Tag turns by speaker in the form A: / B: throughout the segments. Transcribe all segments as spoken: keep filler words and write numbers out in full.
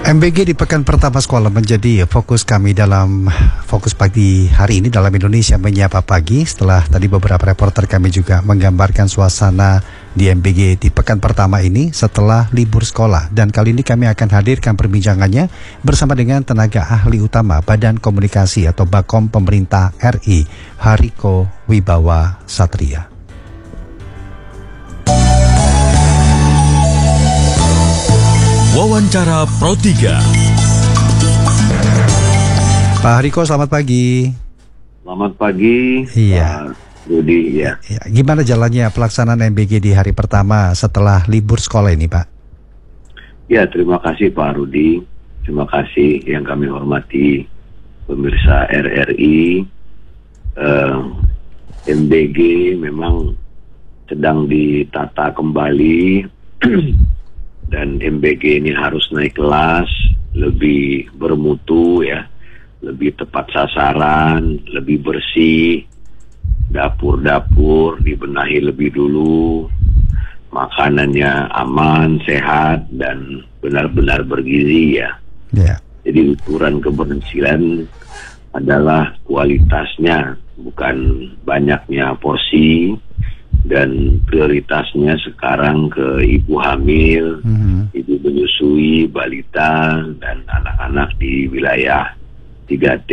A: M B G di pekan pertama sekolah menjadi fokus kami dalam fokus pagi hari ini dalam Indonesia Menyapa Pagi. Setelah tadi beberapa reporter kami juga menggambarkan suasana di M B G di pekan pertama ini setelah libur sekolah. Dan kali ini kami akan hadirkan perbincangannya bersama dengan tenaga ahli utama Badan Komunikasi atau Bakom Pemerintah R I, Hariko Wibawa Satria.
B: Wawancara Pro tiga.
A: Pak Hariko, selamat pagi.
C: Selamat pagi.
A: Iya.
C: Pak Rudi, ya.
A: Ya, gimana jalannya pelaksanaan M B G di hari pertama setelah libur sekolah ini, Pak?
C: Ya, terima kasih Pak Rudi. Terima kasih yang kami hormati pemirsa R R I. Uh, M B G memang sedang ditata kembali. Dan M B G ini harus naik kelas, lebih bermutu ya, lebih tepat sasaran, lebih bersih, dapur-dapur dibenahi lebih dulu, makanannya aman, sehat, dan benar-benar bergizi ya.
A: Yeah.
C: Jadi ukuran keberhasilan adalah kualitasnya, bukan banyaknya porsi. Dan prioritasnya sekarang ke ibu hamil, mm-hmm. ibu menyusui, balita, dan anak-anak di wilayah tiga T.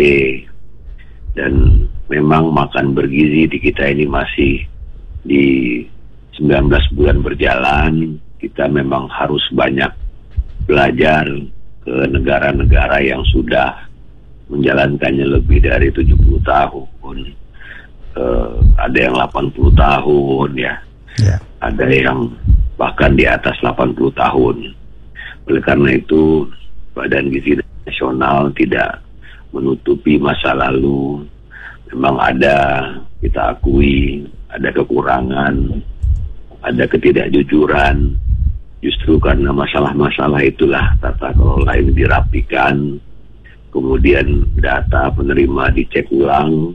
C: Dan memang makan bergizi di kita ini masih di sembilan belas bulan berjalan. Kita memang harus banyak belajar ke negara-negara yang sudah menjalankannya lebih dari tujuh puluh tahun. Uh, ada yang delapan puluh tahun ya, yeah. Ada yang bahkan di atas delapan puluh tahun. Oleh karena itu Badan Gizi Nasional tidak menutupi masa lalu. Memang ada, kita akui, ada kekurangan, ada ketidakjujuran. Justru karena masalah-masalah itulah tata kelola ini dirapikan, kemudian data penerima dicek ulang,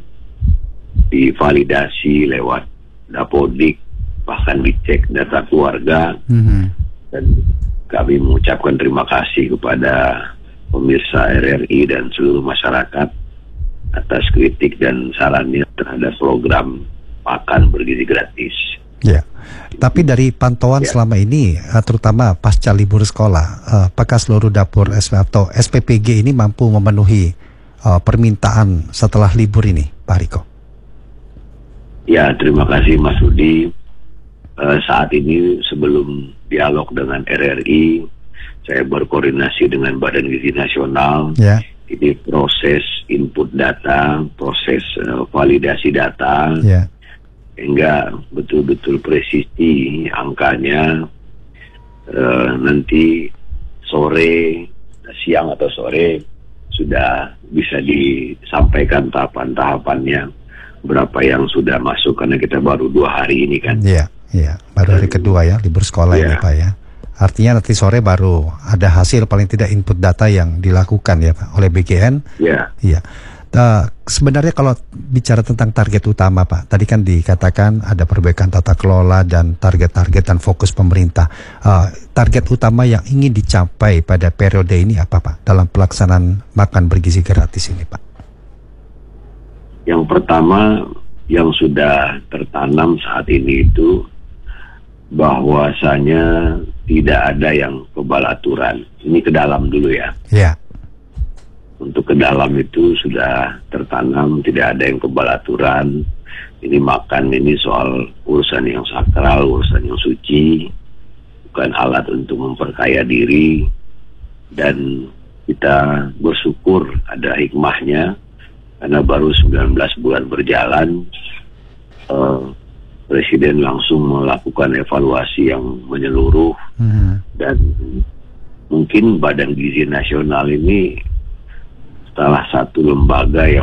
C: divalidasi lewat Dapodik, bahkan dicek data keluarga. Mm-hmm. Dan kami mengucapkan terima kasih kepada pemirsa R R I dan seluruh masyarakat atas kritik dan sarannya terhadap program makan bergizi gratis.
A: Ya, tapi dari pantauan ya. Selama ini, terutama pasca libur sekolah, apakah seluruh dapur atau S P P G ini mampu memenuhi uh, permintaan setelah libur ini, Pak Hariko?
C: Ya, terima kasih Mas Rudi. Uh, saat ini sebelum dialog dengan R R I, saya berkoordinasi dengan Badan Gizi Nasional. Ya. Ini proses input data, proses uh, validasi data, ya. Hingga betul-betul presisi angkanya. Uh, nanti sore, siang atau sore sudah bisa disampaikan tahapan-tahapannya. Berapa yang sudah masuk, karena kita baru dua hari ini kan. Iya,
A: iya, baru hari kedua ya libur sekolah ya. Ini Pak ya. Artinya nanti sore baru ada hasil paling tidak input data yang dilakukan ya Pak oleh B G N. Iya. Iya. Uh, sebenarnya kalau bicara tentang target utama Pak, tadi kan dikatakan ada perbaikan tata kelola dan target-target dan fokus pemerintah. Uh, target utama yang ingin dicapai pada periode ini apa Pak dalam pelaksanaan makan bergizi gratis ini Pak?
C: Yang pertama yang sudah tertanam saat ini itu bahwasanya tidak ada yang kebal aturan. Ini ke dalam dulu ya. Iya. Untuk ke dalam itu sudah tertanam, tidak ada yang kebal aturan. Ini makan ini soal urusan yang sakral, urusan yang suci, bukan alat untuk memperkaya diri. Dan kita bersyukur ada hikmahnya. Karena baru sembilan belas bulan berjalan, uh, Presiden langsung melakukan evaluasi yang menyeluruh. Hmm. Dan mungkin Badan Gizi Nasional ini salah satu lembaga yang